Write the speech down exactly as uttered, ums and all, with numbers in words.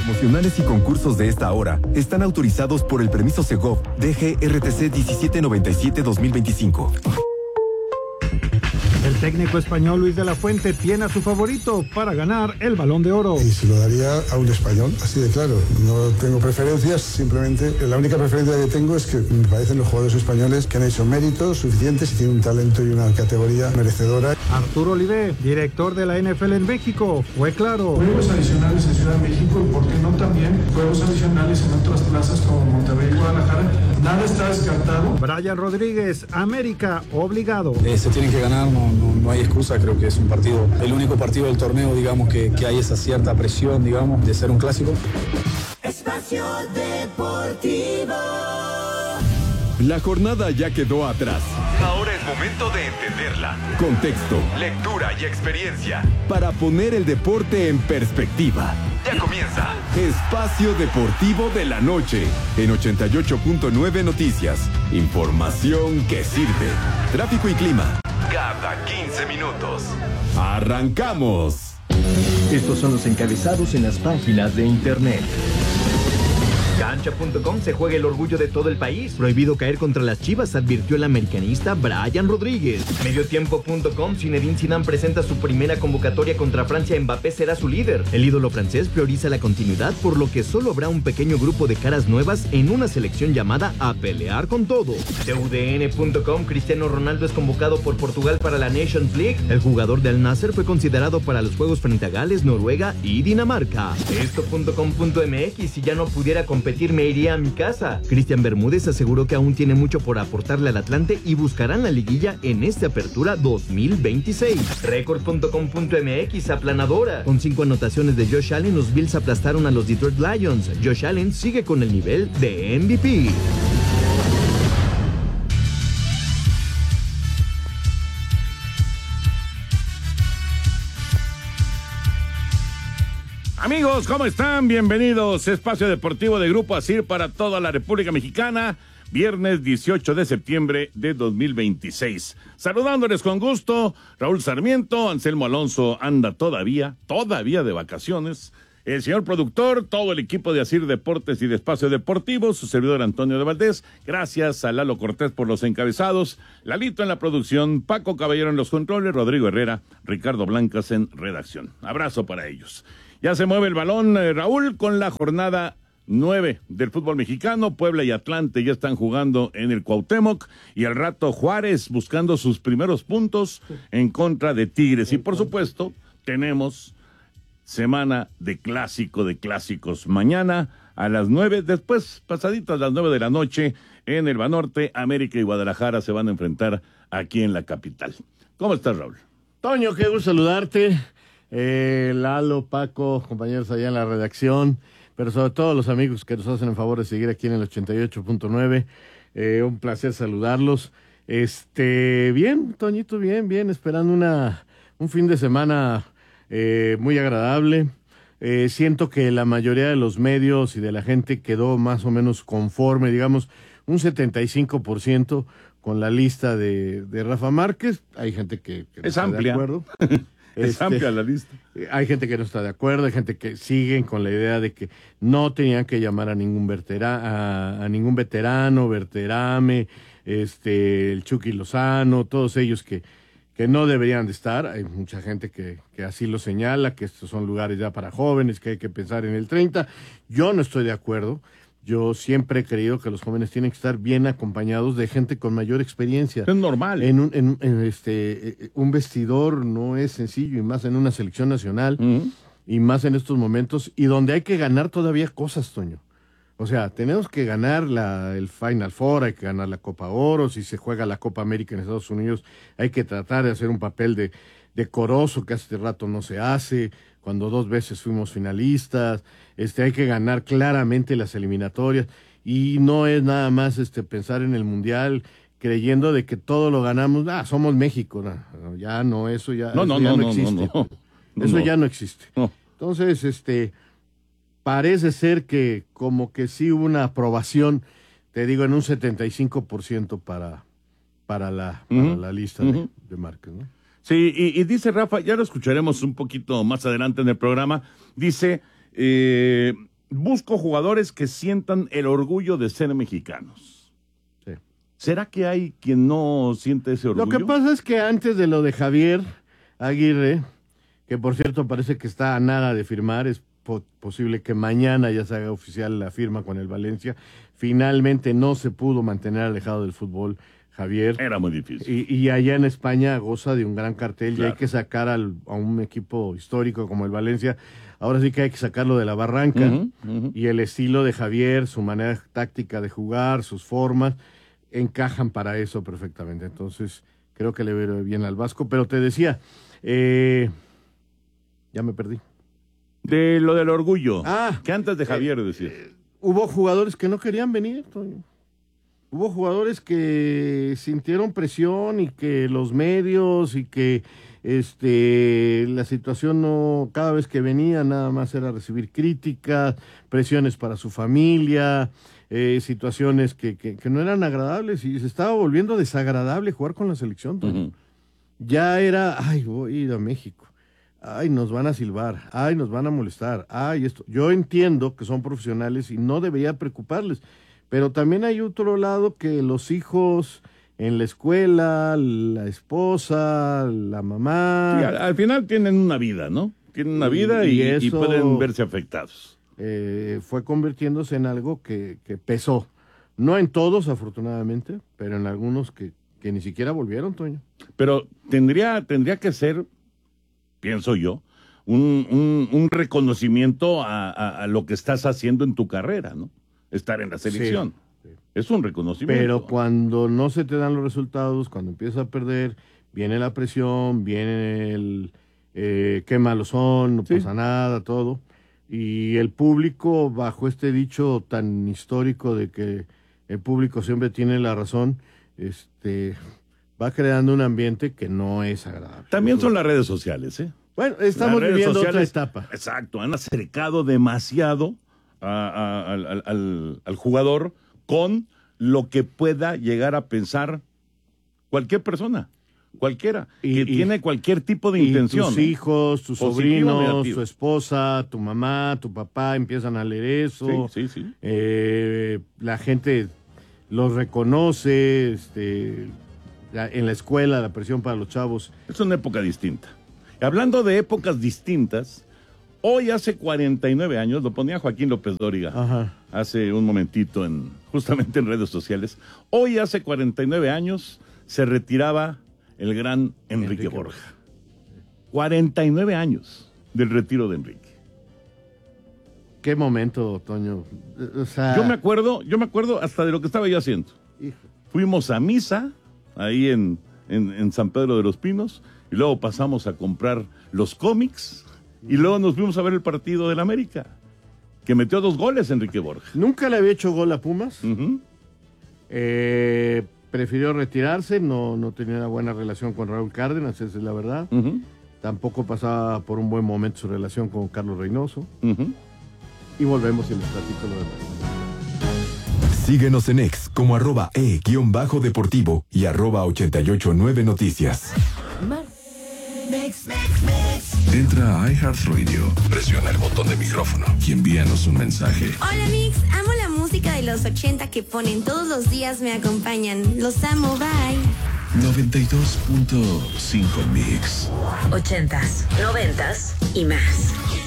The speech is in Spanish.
promocionales y concursos de esta hora están autorizados por el permiso Segov D G R T C diecisiete noventa y siete dos mil veinticinco. El técnico español Luis de la Fuente tiene a su favorito para ganar el Balón de Oro. Y se lo daría a un español, así de claro. No tengo preferencias, simplemente la única preferencia que tengo es que me parecen los jugadores españoles que han hecho méritos suficientes y tienen un talento y una categoría merecedora. Arturo Olivé, director de la N F L en México, fue claro. Juegos adicionales en Ciudad de México y por qué no también juegos adicionales en otras plazas como Monterrey y Guadalajara. Nada está descartado. Brian Rodríguez, América, obligado. Eh, se tienen que ganar, no, no, no hay excusa, creo que es un partido, el único partido del torneo, digamos, que, que hay esa cierta presión, digamos, de ser un clásico. Espacio Deportivo. La jornada ya quedó atrás. Ahora es momento de entenderla. Contexto, lectura y experiencia. Para poner el deporte en perspectiva. Ya comienza. Espacio Deportivo de la Noche. En ochenta y ocho punto nueve Noticias. Información que sirve. Tráfico y clima. Cada quince minutos. ¡Arrancamos! Estos son los encabezados en las páginas de internet. Cancha punto com se juega el orgullo de todo el país. Prohibido caer contra las Chivas, advirtió el americanista Brian Rodríguez. Mediotiempo punto com, Zinedine Zidane presenta su primera convocatoria contra Francia. Mbappé será su líder. El ídolo francés prioriza la continuidad, por lo que solo habrá un pequeño grupo de caras nuevas en una selección llamada a pelear con todo. T U D N punto com, Cristiano Ronaldo es convocado por Portugal para la Nations League. El jugador del Nasser fue considerado para los juegos frente a Gales, Noruega y Dinamarca. Esto punto com punto m x, si ya no pudiera competir me iría a mi casa. Cristian Bermúdez aseguró que aún tiene mucho por aportarle al Atlante y buscarán la liguilla en esta apertura dos mil veintiséis. Record punto com punto m x, aplanadora. Con cinco anotaciones de Josh Allen, los Bills aplastaron a los Detroit Lions. Josh Allen sigue con el nivel de M V P. Amigos, ¿cómo están? Bienvenidos. Espacio Deportivo de Grupo ASIR para toda la República Mexicana. Viernes dieciocho de septiembre de dos mil veintiséis. Saludándoles con gusto, Raúl Sarmiento. Anselmo Alonso anda todavía, todavía de vacaciones. El señor productor, todo el equipo de ASIR Deportes y de Espacio Deportivo, su servidor Antonio de Valdés. Gracias a Lalo Cortés por los encabezados, Lalito en la producción, Paco Caballero en los controles, Rodrigo Herrera, Ricardo Blancas en redacción. Abrazo para ellos. Ya se mueve el balón, eh, Raúl, con la jornada nueve del fútbol mexicano. Puebla y Atlante ya están jugando en el Cuauhtémoc y al rato Juárez buscando sus primeros puntos en contra de Tigres. Y por supuesto, tenemos semana de clásico de clásicos. Mañana a las nueve, después pasaditas a las nueve de la noche, en el Banorte, América y Guadalajara se van a enfrentar aquí en la capital. ¿Cómo estás, Raúl? Toño, qué gusto saludarte. Eh, Lalo, Paco, compañeros allá en la redacción, pero sobre todo los amigos que nos hacen el favor de seguir aquí en el ochenta y ocho punto nueve. Eh, un placer saludarlos. Este, bien, Toñito, bien, bien, esperando una un fin de semana eh, muy agradable. Eh, siento que la mayoría de los medios y de la gente quedó más o menos conforme, digamos, un setenta y cinco por ciento con la lista de, de Rafa Márquez. Hay gente que, que no es está amplia. de acuerdo. Es este, amplia la lista. Hay gente que no está de acuerdo, hay gente que siguen con la idea de que no tenían que llamar a ningún vetera, a, a ningún veterano, Verterame, este, el Chucky Lozano, todos ellos que, que no deberían de estar. Hay mucha gente que, que así lo señala, que estos son lugares ya para jóvenes, que hay que pensar en el treinta. Yo no estoy de acuerdo. Yo siempre he creído que los jóvenes tienen que estar bien acompañados de gente con mayor experiencia. Es normal. En un, en, en este, un vestidor no es sencillo, y más en una selección nacional, uh-huh. y más en estos momentos, y donde hay que ganar todavía cosas, Toño. O sea, tenemos que ganar la, el Final Four, hay que ganar la Copa Oro, si se juega la Copa América en Estados Unidos, hay que tratar de hacer un papel de decoroso que hace rato no se hace, cuando dos veces fuimos finalistas. Este, hay que ganar claramente las eliminatorias y no es nada más este pensar en el Mundial creyendo de que todo lo ganamos. Ah, somos México, no, ya no, eso ya, no, eso no, ya no, no, no existe. No, no, no, eso no. ya no existe. No. Entonces, este, parece ser que como que sí hubo una aprobación, te digo, en un setenta y cinco por ciento para, para, la, para uh-huh. la lista uh-huh. de, de Márquez, ¿no? Sí, y, y dice Rafa, ya lo escucharemos un poquito más adelante en el programa, dice, eh, busco jugadores que sientan el orgullo de ser mexicanos. Sí. ¿Será que hay quien no siente ese orgullo? Lo que pasa es que antes de lo de Javier Aguirre, que por cierto parece que está a nada de firmar, es po- posible que mañana ya se haga oficial la firma con el Valencia, finalmente no se pudo mantener alejado del fútbol Javier. Era muy difícil. Y, y allá en España goza de un gran cartel, Claro. y hay que sacar al, a un equipo histórico como el Valencia. Ahora sí que hay que sacarlo de la barranca. Uh-huh, uh-huh. Y el estilo de Javier, su manera táctica de jugar, sus formas, encajan para eso perfectamente. Entonces, creo que le veo bien al Vasco. Pero te decía, eh, ya me perdí. De lo del orgullo. Ah, que antes de Javier decía. Eh, hubo jugadores que no querían venir, Toño. Hubo jugadores que sintieron presión y que los medios y que este la situación no, cada vez que venía nada más era recibir críticas, presiones para su familia, eh, situaciones que, que, que no eran agradables, y se estaba volviendo desagradable jugar con la selección, Toño. Uh-huh. Ya era, ay, voy a ir a México, ay, nos van a silbar, ay, nos van a molestar, ay, esto. Yo entiendo que son profesionales y no debería preocuparles, pero también hay otro lado, que los hijos en la escuela, la esposa, la mamá... Sí, al, al final tienen una vida, ¿no? Tienen una vida y, Y y eso- pueden verse afectados. eh, fue convirtiéndose en algo que, que pesó. No en todos, afortunadamente, pero en algunos que, que ni siquiera volvieron, Toño. Pero tendría, tendría que ser, pienso yo, un, un, un reconocimiento a, a, a lo que estás haciendo en tu carrera, ¿no? Estar en la selección. Sí, sí. Es un reconocimiento. Pero cuando no se te dan los resultados, cuando empiezas a perder, viene la presión, viene el eh, qué malos son, no Sí. pasa nada, todo. Y el público, bajo este dicho tan histórico de que el público siempre tiene la razón, este va creando un ambiente que no es agradable. También son las redes sociales, ¿eh? Bueno, estamos Las redes viviendo sociales, otra etapa. Exacto, han acercado demasiado a- a- al, al- al- al jugador con lo que pueda llegar a pensar cualquier persona, cualquiera, Y- que y- tiene cualquier tipo de Y intención. tus ¿eh? hijos, tus Positivo o sobrinos, negativo. tu esposa, tu mamá, tu papá empiezan a leer eso. Sí, sí, sí. Eh, la gente los reconoce, este, la- en la escuela la presión para los chavos. Es una época distinta. Hablando de épocas distintas, hoy hace cuarenta y nueve años, lo ponía Joaquín López Dóriga Ajá. hace un momentito, en, justamente en redes sociales, hoy hace cuarenta y nueve años se retiraba el gran Enrique, Enrique Borja. cuarenta y nueve años del retiro de Enrique. Qué momento, Toño. O sea, Yo me acuerdo, yo me acuerdo hasta de lo que estaba yo haciendo. hijo, Fuimos a misa ahí en, en, en San Pedro de los Pinos y luego pasamos a comprar los cómics y luego nos fuimos a ver el partido del América, que metió dos goles Enrique Borja. nunca le había hecho gol a Pumas. Ujú. Eh, prefirió retirarse, no, no tenía una buena relación con Raúl Cárdenas, esa es la verdad. Ujú, Tampoco pasaba por un buen momento su relación con Carlos Reynoso. ujú. Y volvemos y les platico lo demás. Síguenos en X como arroba e-deportivo y arroba ochenta y ocho nueve noticias. Mix, mix, mix. Entra a iHeartRadio, presiona el botón de micrófono y envíanos un mensaje. Hola Mix, amo la música de los ochenta que ponen todos los días, me acompañan. Los amo, bye. noventa y dos punto cinco Mix. Ochentas, noventas y más.